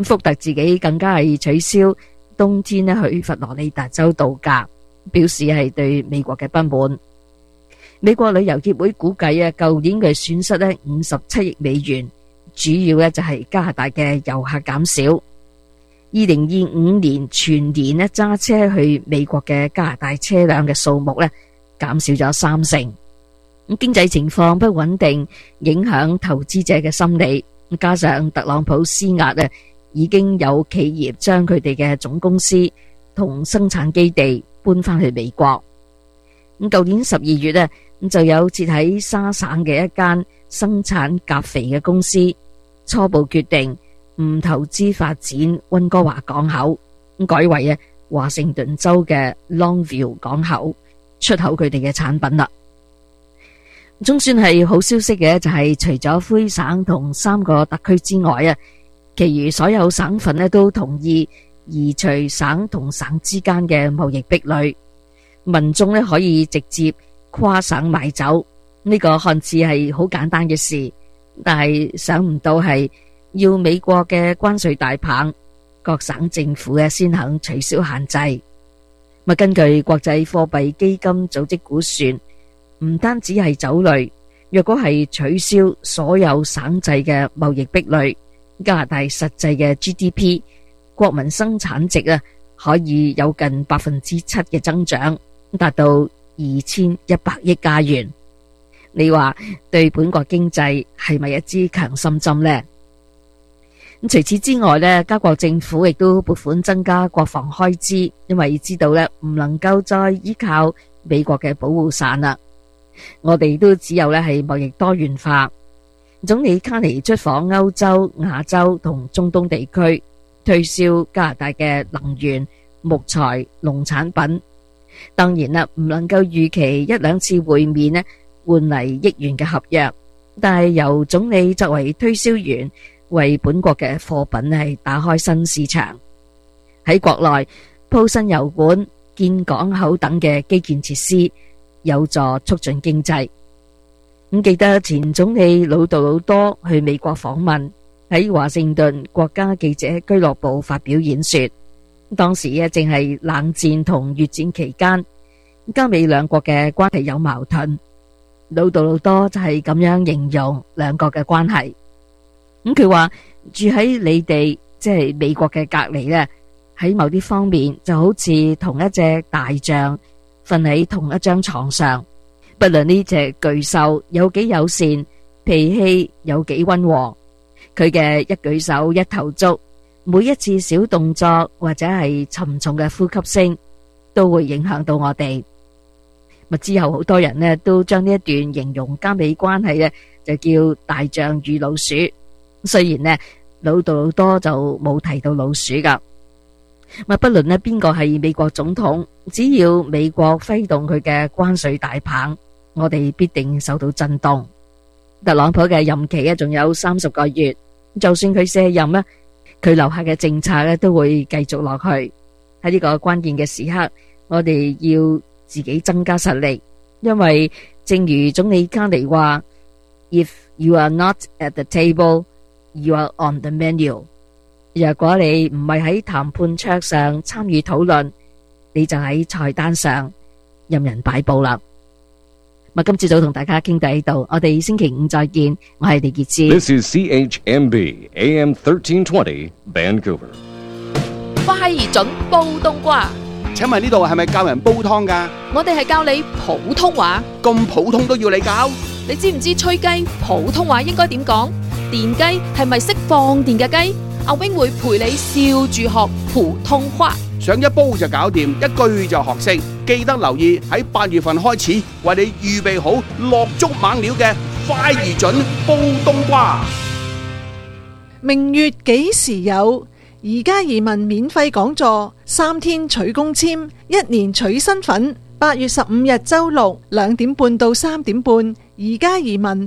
福特自己更加係取消冬天去佛羅里達州度假，表示係對美國嘅不滿。美國旅遊協會估計舊年嘅損失57億美元，主要就係加拿大嘅遊客減少。2025年全年揸車去美國嘅加拿大車輛嘅數目減少咗30%。經濟情況不穩定，影響投資者嘅心理，加上特朗普施壓已經有企業將佢哋嘅總公司同生產基地搬翻去美國。舊年12月就有設喺沙省嘅一間生產鉀肥嘅公司初步決定唔投資發展溫哥華港口，改為華盛頓州嘅 Longview 港口出口佢哋嘅產品啦。總算係好消息嘅就係除咗魁省同3個特區之外其餘所有省份都同意移除省同省之間嘅貿易壁壘，民眾可以直接跨省買酒。呢個看似係好簡單嘅事，但係想唔到係要美國嘅關稅大棒，各省政府先肯取消限制。根據國際貨幣基金組織估算，唔單止係酒類，若果係取消所有省制嘅貿易壁壘，加拿大實際嘅 GDP 國民生產值可以有近7%嘅增長，達到2100億加元。你話對本國經濟係咪一支強心針呢？除此之外加國政府亦都撥款增加國防開支，因為知道唔能夠再依靠美國嘅保護傘啦。我哋都只有係貿易多元化。總理卡尼出訪歐洲、亞洲同中東地區，推銷加拿大嘅能源、木材、農產品。當然唔能夠預期1-2次會面換嚟億元嘅合約，但係由總理作為推銷員，為本國嘅貨品係打開新市場。喺國內鋪新油管、建港口等嘅基建設施，有助促進經濟。記得前總理魯杜魯多去美國訪問，喺華盛頓國家記者俱樂部發表演說。當時正係冷戰同越戰期間，加美兩國嘅關係有矛盾。魯杜魯多就係咁樣形容兩國嘅關係。佢話住喺你哋即係美國嘅隔籬喺某啲方面就好似同一隻大象瞓喺同一張床上，不論呢隻巨獸有幾友善，脾氣有幾溫和，佢嘅一舉手一投足，每一次小動作或者係沉重嘅呼吸聲，都會影響到我哋。之後好多人都將呢一段形容加美關係就叫大象與老鼠。雖然魯杜魯多就冇提到老鼠噶。不論邊個係美國總統，只要美國揮動佢嘅關稅大棒，我哋必定受到震動。特朗普嘅任期仲有30個月，就算佢卸任佢留下嘅政策都會繼續落去。喺呢個關鍵嘅時刻，我哋要自己增加實力，因為正如總理卡尼話 ，If you are not at the table, you are on the menu。若果你唔係喺談判桌上參與討論，你就喺菜單上任人擺布啦。今朝早同大家傾到呢度，我哋星期五再見。我係李潔芝。 This is CHMB AM 1320 Vancouver。 快而準煲冬瓜。 請問呢度係咪教人煲湯㗎？ 我哋係教你普通話。 咁普通都要你教？ 你知唔知吹雞普通話應該點講？電雞係咪識放電嘅雞？阿 wing 會陪你笑住學普通話， 上一煲就搞掂，一句就學識。記得留意喺8月份開始，為你預備好落足猛料嘅快而準煲冬瓜。 明月幾時有？而家移民免費講座，3天取公簽，1年取身份。8月15日周六2點半到3點半，而家移民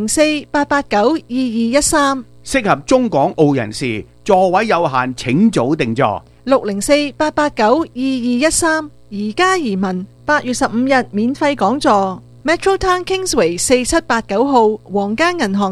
604-889-2213， 適合中港澳人士，座位有限，請早訂座。 604-889-2213，而家移民8月15日免費講座。Metro Town Kingsway 4789號皇家銀行